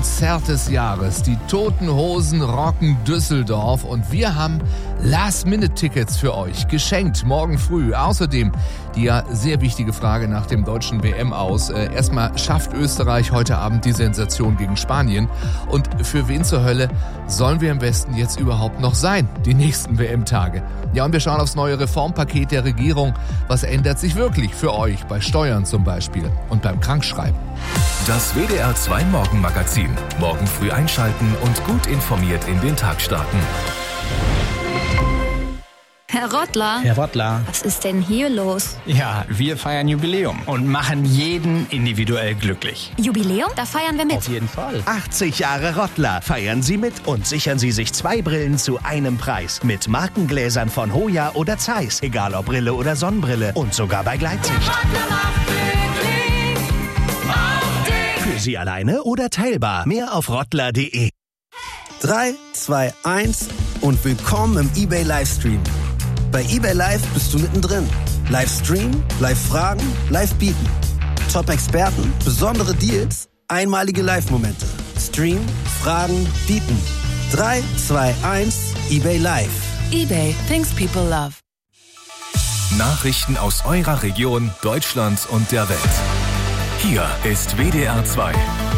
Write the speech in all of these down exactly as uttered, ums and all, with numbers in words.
Konzert des Jahres. Die Toten Hosen rocken Düsseldorf und wir haben Last-Minute-Tickets für euch geschenkt morgen früh. Außerdem die ja sehr wichtige Frage nach dem deutschen W M aus. Äh, erstmal, schafft Österreich heute Abend die Sensation gegen Spanien? Und für wen zur Hölle sollen wir im Westen jetzt überhaupt noch sein, die nächsten W M-Tage? Ja, und wir schauen aufs neue Reformpaket der Regierung. Was ändert sich wirklich für euch bei Steuern zum Beispiel und beim Krankschreiben? Das W D R zwei Morgenmagazin. Morgen früh einschalten und gut informiert in den Tag starten. Herr Rottler. Herr Rottler. Was ist denn hier los? Ja, wir feiern Jubiläum und machen jeden individuell glücklich. Jubiläum? Da feiern wir mit. Auf jeden Fall. achtzig Jahre Rottler. Feiern Sie mit und sichern Sie sich zwei Brillen zu einem Preis. Mit Markengläsern von Hoya oder Zeiss. Egal ob Brille oder Sonnenbrille. Und sogar bei Gleitsicht. Für Sie alleine oder teilbar. Mehr auf rottler punkt de. drei, zwei, eins und willkommen im eBay Livestream. Bei eBay Live bist du mittendrin. Livestream, Live-Fragen, Live-Bieten. Top-Experten, besondere Deals, einmalige Live-Momente. Stream, Fragen, Bieten. drei, zwei, eins, eBay Live. eBay, things people love. Nachrichten aus eurer Region, Deutschland und der Welt. Hier ist W D R zwei.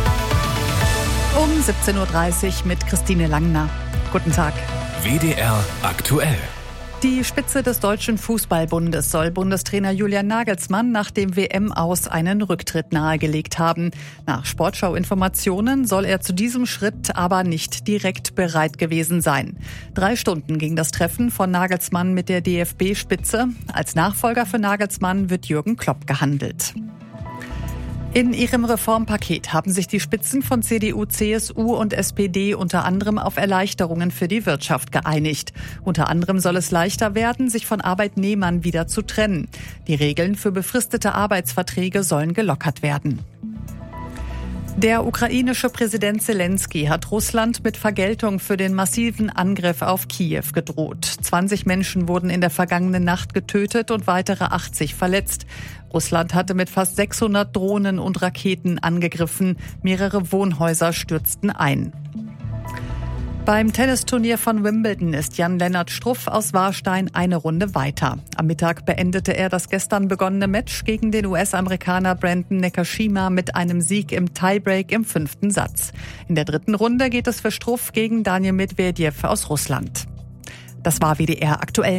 Um siebzehn Uhr dreißig mit Christine Langner. Guten Tag. W D R aktuell. Die Spitze des Deutschen Fußballbundes soll Bundestrainer Julian Nagelsmann nach dem W M-Aus einen Rücktritt nahegelegt haben. Nach Sportschau-Informationen soll er zu diesem Schritt aber nicht direkt bereit gewesen sein. Drei Stunden ging das Treffen von Nagelsmann mit der D F B-Spitze. Als Nachfolger für Nagelsmann wird Jürgen Klopp gehandelt. In ihrem Reformpaket haben sich die Spitzen von C D U, C S U und S P D unter anderem auf Erleichterungen für die Wirtschaft geeinigt. Unter anderem soll es leichter werden, sich von Arbeitnehmern wieder zu trennen. Die Regeln für befristete Arbeitsverträge sollen gelockert werden. Der ukrainische Präsident Selenskyj hat Russland mit Vergeltung für den massiven Angriff auf Kiew gedroht. zwanzig Menschen wurden in der vergangenen Nacht getötet und weitere achtzig verletzt. Russland hatte mit fast sechshundert Drohnen und Raketen angegriffen. Mehrere Wohnhäuser stürzten ein. Beim Tennisturnier von Wimbledon ist Jan-Lennart Struff aus Warstein eine Runde weiter. Am Mittag beendete er das gestern begonnene Match gegen den U S-Amerikaner Brandon Nakashima mit einem Sieg im Tiebreak im fünften Satz. In der dritten Runde geht es für Struff gegen Daniil Medvedev aus Russland. Das war W D R aktuell.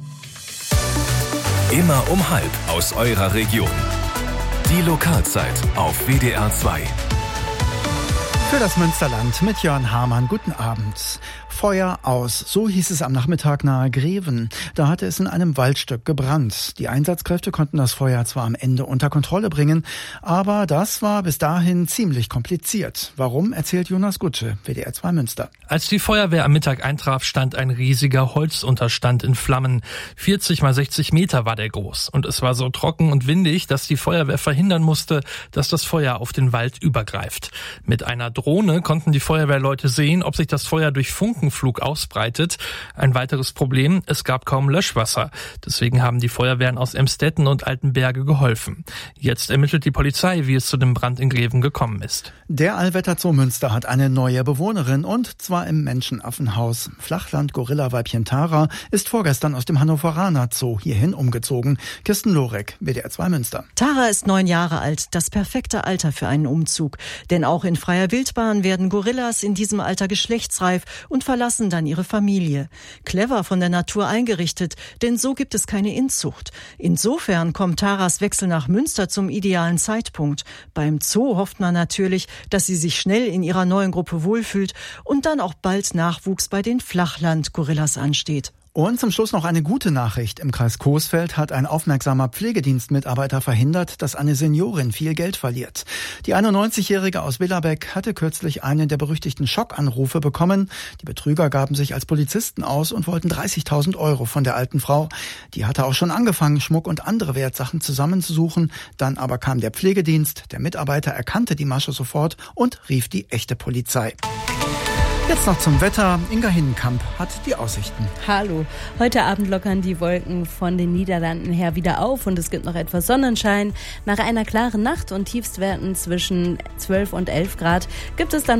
Immer um halb aus eurer Region. Die Lokalzeit auf W D R zwei. Für das Münsterland mit Jörn Hamann. Guten Abend. Feuer aus, so hieß es am Nachmittag nahe Greven. Da hatte es in einem Waldstück gebrannt. Die Einsatzkräfte konnten das Feuer zwar am Ende unter Kontrolle bringen, aber das war bis dahin ziemlich kompliziert. Warum, erzählt Jonas Gutsche, W D R zwei Münster. Als die Feuerwehr am Mittag eintraf, stand ein riesiger Holzunterstand in Flammen. vierzig mal sechzig Meter war der groß. Und es war so trocken und windig, dass die Feuerwehr verhindern musste, dass das Feuer auf den Wald übergreift. Mit einer Drohne konnten die Feuerwehrleute sehen, ob sich das Feuer durch Funkenflug ausbreitet. Ein weiteres Problem, es gab kaum Löschwasser. Deswegen haben die Feuerwehren aus Emstetten und Altenberge geholfen. Jetzt ermittelt die Polizei, wie es zu dem Brand in Greven gekommen ist. Der Allwetterzoo Münster hat eine neue Bewohnerin und zwar im Menschenaffenhaus. Flachland-Gorilla-Weibchen Tara ist vorgestern aus dem Hannoveraner Zoo hierhin umgezogen. Kirsten Lorek, W D R zwei Münster. Tara ist neun Jahre alt, das perfekte Alter für einen Umzug. Denn auch in freier Wildbahn werden Gorillas in diesem Alter geschlechtsreif und verlassen dann ihre Familie. Clever von der Natur eingerichtet, denn so gibt es keine Inzucht. Insofern kommt Taras Wechsel nach Münster zum idealen Zeitpunkt. Beim Zoo hofft man natürlich, dass sie sich schnell in ihrer neuen Gruppe wohlfühlt und dann auch bald Nachwuchs bei den Flachland-Gorillas ansteht. Und zum Schluss noch eine gute Nachricht. Im Kreis Coesfeld hat ein aufmerksamer Pflegedienstmitarbeiter verhindert, dass eine Seniorin viel Geld verliert. Die einundneunzigjährige aus Willerbeck hatte kürzlich einen der berüchtigten Schockanrufe bekommen. Die Betrüger gaben sich als Polizisten aus und wollten dreißigtausend Euro von der alten Frau. Die hatte auch schon angefangen, Schmuck und andere Wertsachen zusammenzusuchen. Dann aber kam der Pflegedienst. Der Mitarbeiter erkannte die Masche sofort und rief die echte Polizei. Jetzt noch zum Wetter. Inga Hinnenkamp hat die Aussichten. Hallo. Heute Abend lockern die Wolken von den Niederlanden her wieder auf und es gibt noch etwas Sonnenschein. Nach einer klaren Nacht und Tiefstwerten zwischen zwölf und elf Grad gibt es dann